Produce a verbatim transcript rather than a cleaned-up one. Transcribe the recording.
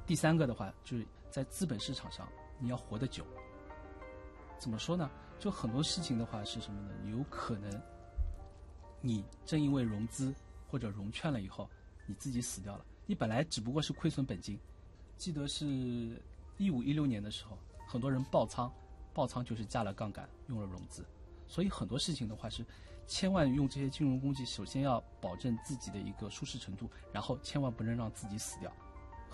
第三个的话，就是在资本市场上你要活得久。怎么说呢？就很多事情的话是什么呢？有可能你正因为融资或者融券了以后，你自己死掉了。你本来只不过是亏损本金。记得是一五一六年的时候，很多人爆仓，爆仓就是加了杠杆，用了融资。所以很多事情的话是，千万用这些金融工具，首先要保证自己的一个舒适程度，然后千万不能让自己死掉。